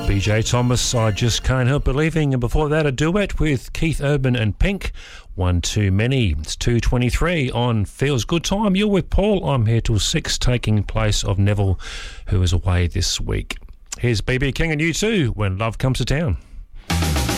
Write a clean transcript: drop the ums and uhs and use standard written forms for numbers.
BJ Thomas, I Just Can't Help Believing, and before that a duet with Keith Urban and Pink, One Too Many. It's 2:23 on Feels Good Time. You're with Paul. I'm here till 6, taking place of Neville, who is away this week. Here's BB King and U2, When Love Comes to Town.